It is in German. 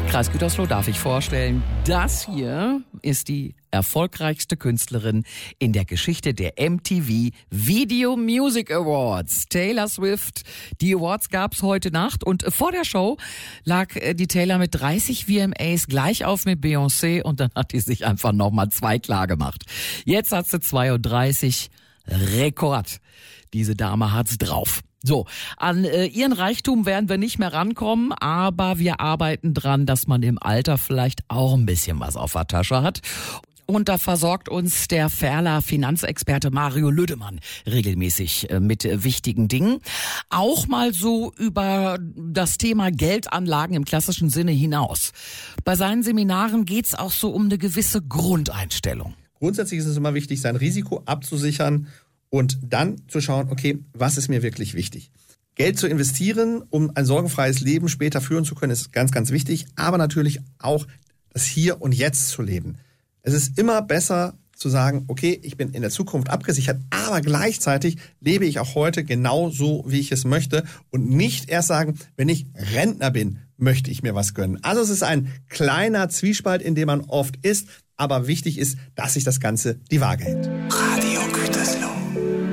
Kreis Gütersloh darf ich vorstellen, das hier ist die erfolgreichste Künstlerin in der Geschichte der MTV Video Music Awards. Taylor Swift. Die Awards gab's heute Nacht und vor der Show lag die Taylor mit 30 VMAs gleich auf mit Beyoncé und dann hat die sich einfach nochmal 2 klar gemacht. Jetzt hat sie 32. Rekord. Diese Dame hat's drauf. So, an ihren Reichtum werden wir nicht mehr rankommen, aber wir arbeiten dran, dass man im Alter vielleicht auch ein bisschen was auf der Tasche hat. Und da versorgt uns der Ferler Finanzexperte Mario Lüdemann regelmäßig mit wichtigen Dingen. Auch mal so über das Thema Geldanlagen im klassischen Sinne hinaus. Bei seinen Seminaren geht's auch so um eine gewisse Grundeinstellung. Grundsätzlich ist es immer wichtig, sein Risiko abzusichern und dann zu schauen, okay, was ist mir wirklich wichtig? Geld zu investieren, um ein sorgenfreies Leben später führen zu können, ist ganz, ganz wichtig. Aber natürlich auch das Hier und Jetzt zu leben. Es ist immer besser zu sagen, okay, ich bin in der Zukunft abgesichert, aber gleichzeitig lebe ich auch heute genau so, wie ich es möchte und nicht erst sagen, wenn ich Rentner bin, möchte ich mir was gönnen. Also es ist ein kleiner Zwiespalt, in dem man oft ist, aber wichtig ist, dass sich das Ganze die Waage hält.